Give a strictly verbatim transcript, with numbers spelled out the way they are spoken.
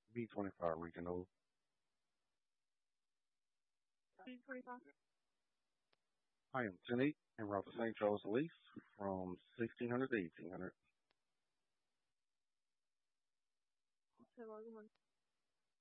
B twenty-five regional. B twenty-five. I am ten eight and route to Saint Charles Lease from sixteen hundred to eighteen hundred. Hello, good morning.